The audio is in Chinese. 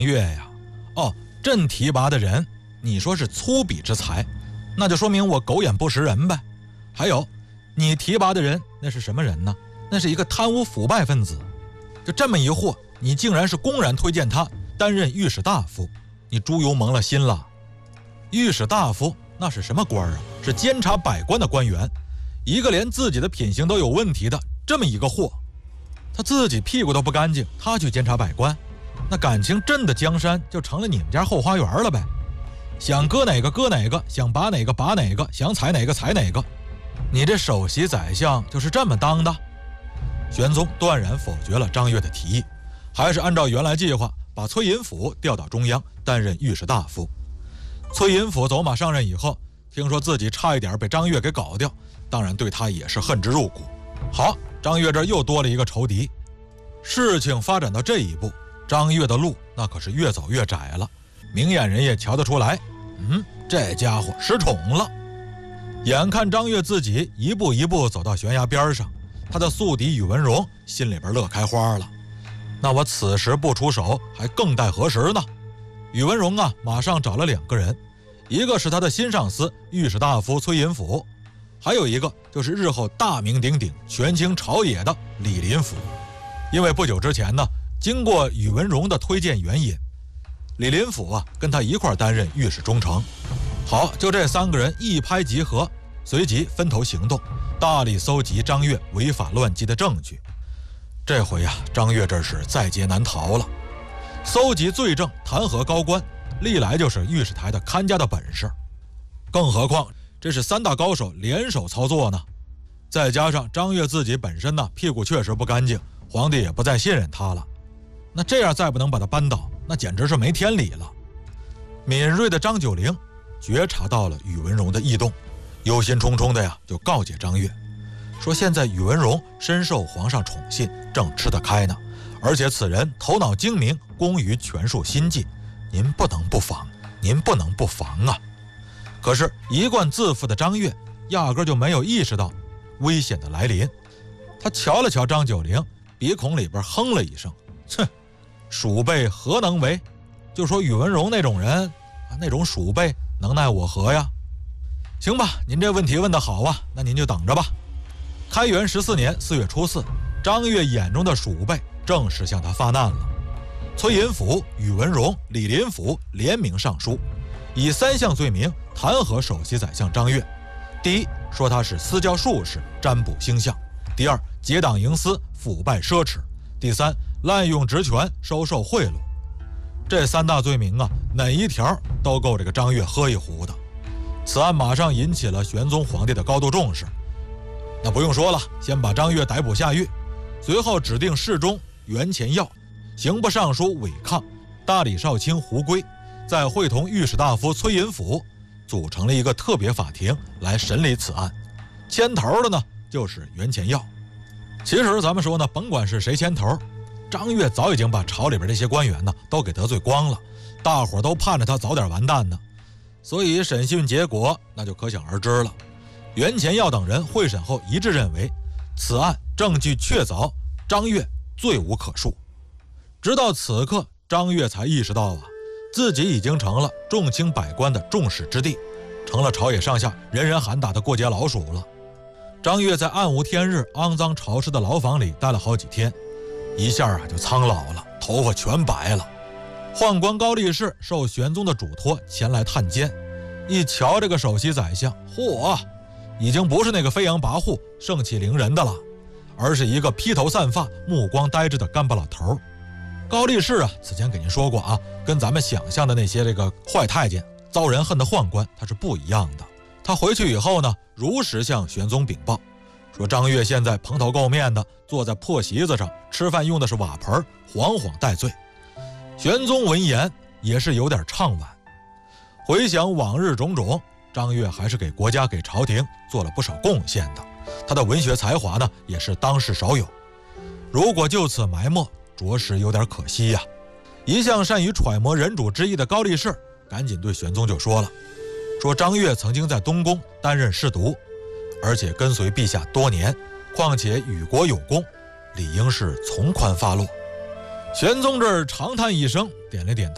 岳呀，哦，朕提拔的人，你说是粗鄙之才，那就说明我狗眼不识人呗。还有，你提拔的人那是什么人呢？那是一个贪污腐败分子。就这么一货，你竟然是公然推荐他担任御史大夫，你猪油蒙了心了。御史大夫那是什么官啊？是监察百官的官员，一个连自己的品行都有问题的这么一个货，他自己屁股都不干净，他去监察百官，那感情朕的江山就成了你们家后花园了呗。想割哪个割哪个，想拔哪个拔哪个，想踩哪个踩哪个。你这首席宰相就是这么当的？玄宗断然否决了张悦的提议，还是按照原来计划把崔寅甫调到中央担任御史大夫。崔寅甫走马上任以后，听说自己差一点被张悦给搞掉，当然对他也是恨之入骨。好，张悦这又多了一个仇敌。事情发展到这一步，张悦的路那可是越走越窄了。明眼人也瞧得出来，这家伙失宠了。眼看张悦自己一步一步走到悬崖边上，他的宿敌宇文荣心里边乐开花了。那我此时不出手，还更待何时呢？宇文荣啊，马上找了2个人，一个是他的新上司御史大夫崔寅甫，还有一个就是日后大名鼎鼎、权倾朝野的李林甫。因为不久之前呢，经过宇文荣的推荐援引，李林甫啊跟他一块担任御史中丞。好，就这3个人一拍即合，随即分头行动，大力搜集张悦违法乱纪的证据。这回啊，张悦这是在劫难逃了。搜集罪证、弹劾高官，历来就是御史台的看家的本事。更何况这是3大高手联手操作呢。再加上张悦自己本身呢，屁股确实不干净，皇帝也不再信任他了。那这样再不能把他扳倒，那简直是没天理了。敏锐的张九龄觉察到了宇文荣的异动，忧心忡忡的呀，就告诫张悦说：“现在宇文荣深受皇上宠信，正吃得开呢，而且此人头脑精明，工于权术心计，您不能不防，您不能不防啊！”可是，一贯自负的张悦压根就没有意识到危险的来临。他瞧了瞧张九龄，鼻孔里边哼了一声：“哼，鼠辈何能为？就说宇文荣那种人，那种鼠辈能奈我何呀？”行吧，您这问题问得好啊，那您就等着吧。开元14年4月初4，张悦眼中的鼠辈正式向他发难了。崔寅甫、宇文荣、李林甫联名上书，以3项罪名弹劾首席宰相张悦。第一，说他是私教术士，占卜星象；第二，结党营私，腐败奢侈；第三，滥用职权，收受贿赂。这3大罪名啊，哪一条都够这个张悦喝一壶的。此案马上引起了玄宗皇帝的高度重视。那不用说了，先把张悦逮捕下狱，随后指定侍中袁前耀、刑部尚书韦抗、大理少卿胡圭，再会同御史大夫崔寅甫，组成了一个特别法庭来审理此案。牵头的呢，就是袁前耀。其实咱们说呢，甭管是谁牵头，张悦早已经把朝里边这些官员呢都给得罪光了，大伙都盼着他早点完蛋呢。所以审讯结果那就可想而知了。袁前耀等人会审后一致认为，此案证据确凿，张悦罪无可恕。直到此刻，张悦才意识到啊，自己已经成了众卿百官的众矢之的，成了朝野上下人人喊打的过街老鼠了。张悦在暗无天日、肮脏潮湿的牢房里待了好几天，一下啊就苍老了，头发全白了。宦官高力士受玄宗的嘱托前来探监，一瞧这个首席宰相，嚯，已经不是那个飞扬跋扈、盛气凌人的了，而是一个披头散发、目光呆滞的干巴老头。高力士啊，此前给您说过啊，跟咱们想象的那些这个坏太监、遭人恨的宦官，他是不一样的。他回去以后呢，如实向玄宗禀报，说张悦现在蓬头垢面的坐在破席子上，吃饭用的是瓦盆，惶惶待罪。玄宗闻言也是有点怅惋，回想往日种种，张悦还是给国家、给朝廷做了不少贡献的。他的文学才华呢，也是当世少有。如果就此埋没，着实有点可惜呀。一向善于揣摩人主之意的高力士，赶紧对玄宗就说了，说张悦曾经在东宫担任侍读，而且跟随陛下多年，况且与国有功，理应是从宽发落。玄宗这儿长叹一声，点了点头。